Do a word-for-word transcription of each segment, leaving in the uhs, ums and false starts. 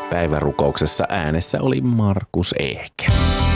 Päivärukouksessa äänessä oli Markus Ehke.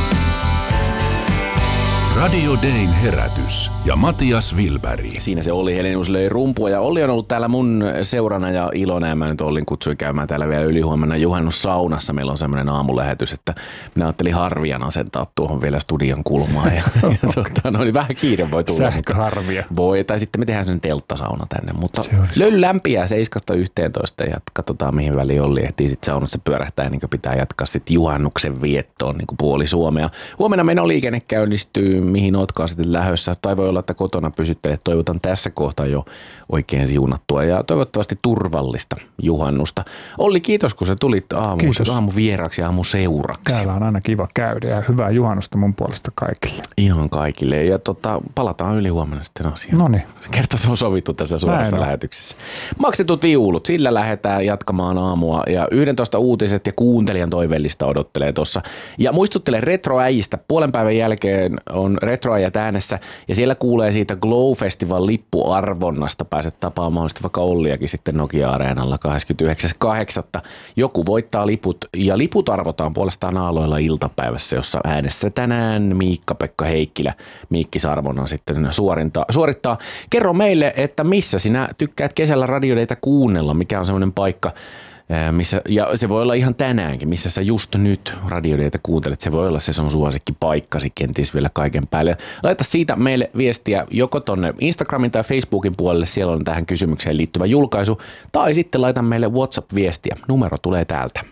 Radio Dayn herätys ja Matias Wilberg. Siinä se Olli Helenius löi rumpua ja Olli on ollut täällä mun seurana ja ilona ja mä nyt Ollin kutsuin käymään täällä vielä ylihuomenna juhannussaunassa. Meillä on semmoinen aamulähetys, että minä ajattelin Harvian asentaa tuohon vielä studion kulmaan ja, ja tuota, no niin vähän kiire voi tulla. Sähköharvia. Voi, tai sitten me tehdään semmoinen telttasauna tänne, mutta löyly lämpiää seiskasta yhteentoista ja katsotaan mihin väliin Olli ehtii sitten saunassa pyörähtää ennen kuin pitää jatkaa sitten juhannuksen viettoon niin kuin puoli Suomea. Huomenna menoliikenne käynnistyy. Mihin ootkaan sitten lähdössä, tai voi olla, että kotona pysyttelet. Toivotan tässä kohtaa jo oikein siunattua ja toivottavasti turvallista juhannusta. Olli, kiitos kun sä tulit aamu, aamu vieraaksi ja aamu seuraksi. Täällä on aina kiva käydä ja hyvää juhannusta mun puolesta kaikille. Ihan kaikille ja tota, palataan yli huomenna sitten asiaan. Noniin. Kerta se on sovittu tässä suorassa Näin lähetyksessä. Maksetut viulut, sillä lähdetään jatkamaan aamua ja yhdentoista uutiset ja kuuntelijan toiveellista odottelee tuossa. Ja muistuttelen retroäijistä, puolen päivän jälkeen on retroajat äänessä ja siellä kuulee siitä Glow Festival lippuarvonnasta. Pääset tapaamaan sitten vaikka Olliakin sitten Nokia-areenalla kahdeskymmenesyhdeksäs kahdeksatta Joku voittaa liput ja liput arvotaan puolestaan aloilla iltapäivässä, jossa äänessä tänään Miikka-Pekka Heikkilä Miikkis-arvonnan sitten suorittaa. suorittaa. Kerro meille, että missä sinä tykkäät kesällä Radio Daytä kuunnella, mikä on semmoinen paikka, missä, ja se voi olla ihan tänäänkin, missä sä just nyt Radio Daytä kuuntelet. Se voi olla se sun suosikki paikkasi kenties vielä kaiken päälle. Laita siitä meille viestiä joko tonne Instagramin tai Facebookin puolelle. Siellä on tähän kysymykseen liittyvä julkaisu. Tai sitten laita meille WhatsApp-viestiä. Numero tulee täältä.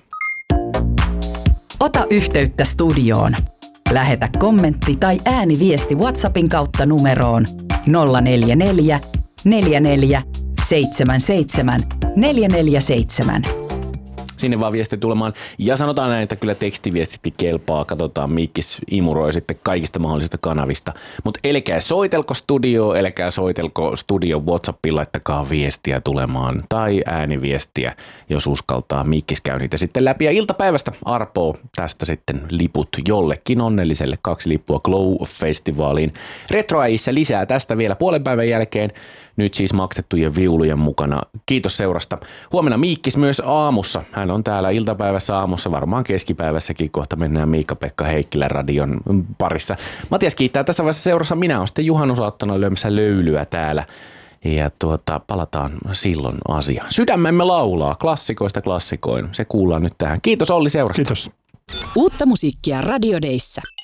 Ota yhteyttä studioon. Lähetä kommentti tai ääniviesti WhatsAppin kautta numeroon nolla neljä neljä, neljä neljä, seitsemän seitsemän, neljä neljä seitsemän. Sinne vaan viesti tulemaan. Ja sanotaan näin, että kyllä tekstiviestitti kelpaa. Katsotaan, Miikkis imuroi sitten kaikista mahdollisista kanavista. Mutta älkää soitelko studio, älkää soitelko studio WhatsAppiin, laittakaa viestiä tulemaan. Tai ääniviestiä, jos uskaltaa. Miikkis käy niitä sitten läpi. Ja iltapäivästä arpoo tästä sitten liput jollekin onnelliselle. Kaksi lippua Glow-festivaaliin. Retroäissä lisää tästä vielä puolen päivän jälkeen. Nyt siis maksettujen viulujen mukana. Kiitos seurasta. Huomenna Miikkis myös aamussa. Hän on täällä iltapäivässä aamussa, varmaan keskipäivässäkin. Kohta mennään Miikka-Pekka Heikkilän radion parissa. Matias kiittää tässä vaiheessa seurassa. Minä olen sitten juhannusaattona lyömässä löylyä täällä. Ja tuota, palataan silloin asiaan. Sydämemme laulaa klassikoista klassikoin. Se kuullaan nyt tähän. Kiitos Olli seurasta. Kiitos. Uutta musiikkia Radio Dayssä.